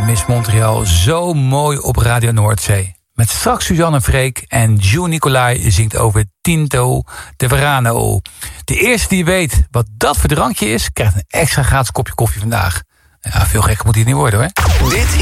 Miss Montreal zo mooi op Radio Noordzee. Met straks Suzanne Freek en June Nicolai zingt over Tinto de Verano. De eerste die weet wat dat voor drankje is, krijgt een extra gratis kopje koffie vandaag. Ja, veel gekker moet hij niet worden hoor.